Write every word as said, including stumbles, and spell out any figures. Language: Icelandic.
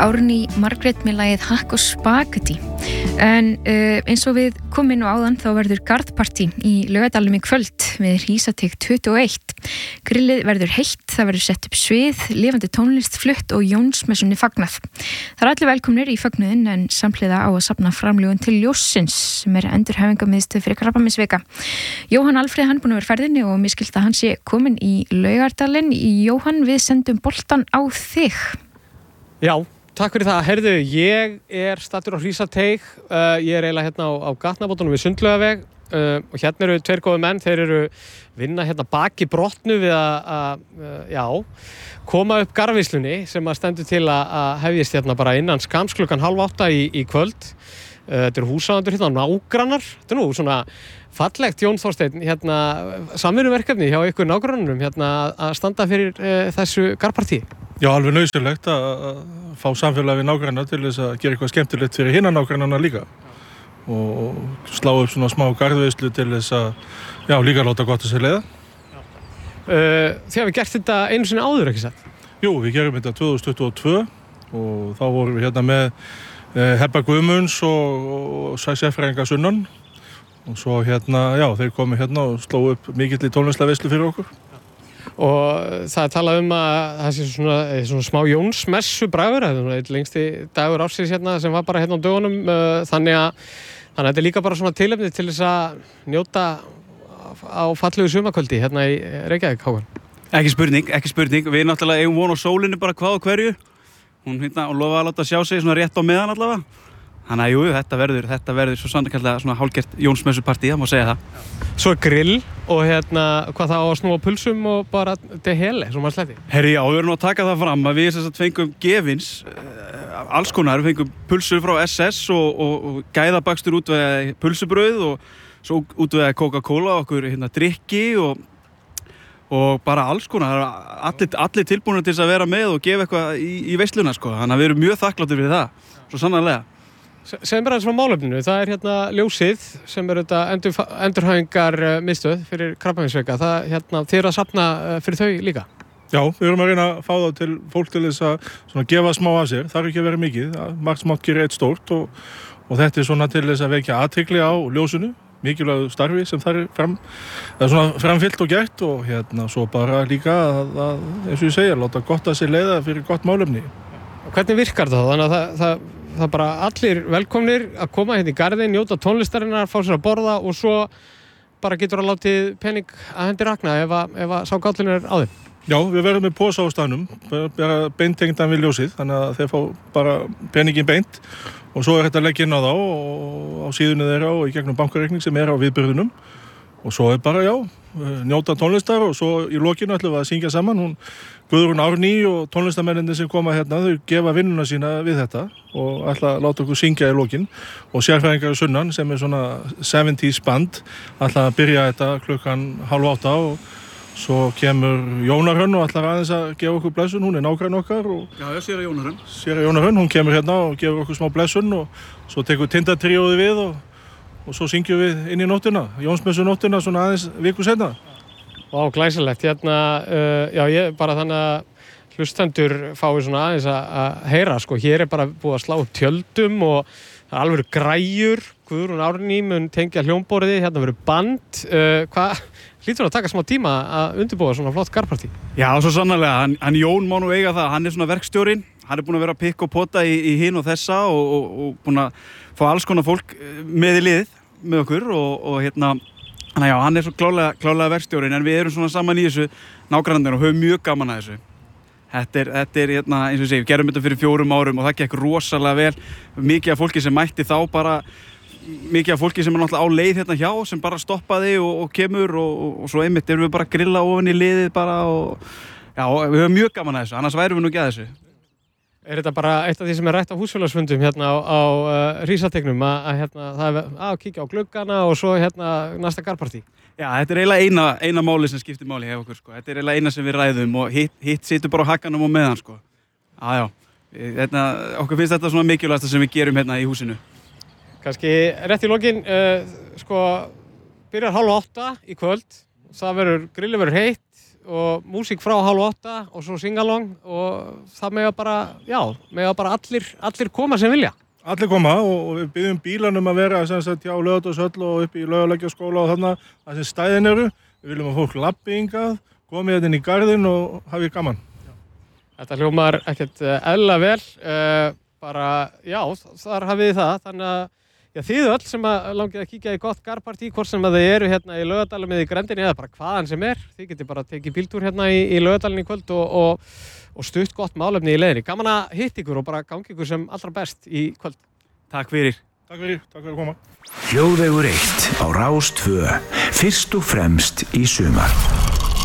Árný Margrét með lagið Hakk og Spagetti. En uh, eins og við komum inn á áðan þá verður garðpartí í Laugardalnum í kvöld við Hrísateig tuttugu og eitt. Grillið verður heitt, það verður sett upp svið, lifandi tónlist flutt og Jónsmessunni fagnað. Það er allir velkomnir í fögnuðinn en samhliða á að safna framlögun til Ljóssins sem er endurhæfingarmiðstöð fyrir krabbameinsvika. Jóhann Alfreð hann búinn að vera ferðinni og mér skilst að hann sé kominn í Laugardalinn. Jóhann, við sendum boltan á þig. Já, takk fyrir það. Heyrðu, ég er staddur á Hrísateig. Uh, ég er eiginlega hérna á, á gatnabótunum við Sundlaugaveg uh, og hérna eru tveir góðir menn. Þeir eru vinna hérna baki brotnu við að, uh, já, koma upp garðveislunni sem að stendur til að, að hefjist hérna bara innan skams klukkan hálf átta í, í kvöld. Uh, þetta eru húsráðendur hérna, nágrannar. Þetta er nú svona fallegt, Jón Þorsteinn, hérna samvinnuverkefni hjá ykkur nágrannum hérna að standa fyrir uh, þessu garðpartíi. Já, alveg nauðsynlegt að fá samfélag við nágranna til þess að gera eitthvað skemmtilegt fyrir hinna nágrannana líka og slá upp svona smá garðveislu til þess að, já, líka láta gott að sér leiða. Uh, þið hafið gert þetta einu sinni áður, ekki satt? Jú, við gerum þetta tvö þúsund tuttugu og tvö og þá vorum við hérna með uh, Hebba Guðmunds og, og sérfræðinga sunnan og svo hérna, já, þeir komu hérna og sló upp mikilli tónlistarveislu fyrir okkur. Og það er talað um að það sé svona, svona smá Jónsmessu bragur, það er lengsti dagur ársins hérna sem var bara hérna á dögunum, þannig að, þannig að þetta er líka bara svona tilefni til þess að njóta á fallegu sumarkvöldi hérna í Reykjavík, Hákon. Ekki spurning, ekki spurning, við náttúrulega eigum von á sólinni bara hvað og hverju, hún hérna og lofa að láta sjá sig svona rétt á meðan allavega. Þannig að jú, þetta verður, þetta verður svo sannarkallega svona hálfgert Jónsmessupartí, það má segja það. Svo er grill og hérna, hvað það á að snúa pulsum og bara til hele, svo maður sletti. Herri, já, við erum nú að taka það fram að við sem sagt fengum gefins, uh, alls konar, við fengum pulsur frá S S og, og, og gæðabakstur út við pulsubrauð og svo út við Coca-Cola og okkur hérna drykki og, og bara alls konar, allir, allir tilbúinir til þess að vera með og gefa eitthvað í, í veisluna, sko. Þannig að við erum mjög þakkláttir fyrir það, svo sannarlega. Sem er aðeins frá málefninu, það er hérna Ljósið sem er þetta endur, endurhæfingar miðstöð fyrir krabbameinsvika. Það hérna, þið eru að safna fyrir þau líka? Já, við erum að reyna að fá þá til fólk til þess að svona, gefa smá af sér. Það er ekki að vera mikið, margt smátt gerir eitt stórt og, og þetta er svona til þess að vekja athygli á ljósinu, mikilvægu starfi sem það er fram, það er svona framfyllt og gert og hérna svo bara líka að, að eins og ég segja, láta gott að sér leiða fyrir gott málefni. Hvernig virkar það? Þannig að það, það, það bara allir velkomnir að koma hérna í garðin, njóta tónlistarinnar, fá sér að borða og svo bara getur að látið pening að hendi rakna ef að, ef að sá gállin er á þeim. Já, við verðum með posa á staðnum, bara beintengdan við Ljósið, þannig að þeir fá bara peningin beint og svo er þetta að leggja inn á þá og á síðunni þeirra og í gegnum bankareikning sem er á viðburðunum og svo er bara, já, njóta tónlistar og svo í lokinu ætlum við að syngja saman. Hún Guðrún Árný og tónlistarmenninni sem koma hérna, þau gefa vinnuna sína við þetta og ætla að láta okkur syngja í lokin og sérfræðingar sunnan sem er svona seventies band ætla að byrja þetta klukkan hálf átta og svo kemur Jóna Hrönn og ætlar aðeins að gefa okkur blessun, hún er nágrann okkar og Já, já, séra Jóna Hrönn. Séra Jóna Hrönn, hún kemur hérna og gefur okkur smá blessun og svo tekur Tindatríóði við og, og svo syngjum við inn í nóttina, Jónsmessu nóttina svona aðeins viku seinna. Vá, glæsilegt. Hérna, uh, já, ég bara þannig að hlustendur fái svona aðeins að, að heyra, sko. Hér er bara búið að slá upp tjöldum og það er alveg græjur. Guðrún Árný mun tengja hljómborðið, hérna verður band. Uh, hvað hlýtur að taka smá tíma að undirbúa svona flott garðpartí? Já, svo sannarlega. Hann, hann Jón má nú eiga það. Hann er svona verkstjórinn. Hann er búinn að vera að pikka og pota í, í hinn og þessa og, og, og búinn að fá alls konar fólk með í liðið með okkur og, og hérna Þannig að já, hann er svo klálega, klálega verkstjórinn en við erum svona saman í þessu nágrannir og höfum mjög gaman að þessu. Þetta er, þetta er hérna, eins og ég segi, við gerum þetta fyrir fjórum árum og það gekk rosalega vel. Mikið af fólki sem mætti þá bara, mikið af fólki sem er náttúrulega á leið hérna hjá, sem bara stoppaði og, og kemur og, og, og svo einmitt erum við bara að grilla ofan í liðið bara og já, við höfum mjög gaman að þessu, annars værum við nú ekki að þessu. Er þetta bara eitt af því sem er rætt á húsfélagsfundum hérna á, á uh, Hrísateignum að, að hérna, það er að kíkja á gluggana og svo hérna næsta garðpartí? Já, þetta er eiginlega eina, eina máli sem skiptir máli hjá okkur, sko. Þetta er eiginlega eina sem við ræðum og hitt, hitt situr bara á hakkanum og meðan, sko. Já, já, hérna, okkur finnst þetta svona mikilvægast sem við gerum hérna í húsinu. Kannski rétt í lokin, uh, sko, byrjar hálf átta í kvöld, það verður, grillið verður heitt, og músík frá hálf átta og svo singalong og það mega bara, já, mega bara allir, allir koma sem vilja. Allir koma og við byggjum bílanum að vera sem sagt hjá Laugardalshöll og upp í Laugalækjarskóla og þarna það sem stæðin eru. Við viljum að fólk labbi hingað, komið þetta inn í garðinn og hafið gaman. Þetta hljómar ekkert eðlilega vel, uh, bara, já, þar hafið þið það, þannig að já, þið öll sem að langið að kíkja í gott garðpartí, hvort sem að þið eru hérna í Laugardalnum eða í Grenndinni eða bara hvaðan sem er, þið getið bara tekið bíltúr hérna í, í Laugardalinn í kvöld og, og, og stutt gott málefni í leiðinni. Gaman að hitta ykkur og bara gangi ykkur sem allra best í kvöld. Takk fyrir. Takk fyrir, takk fyrir að koma. Þjóðvegur eitt á Rás tvö, fyrst og fremst í sumar.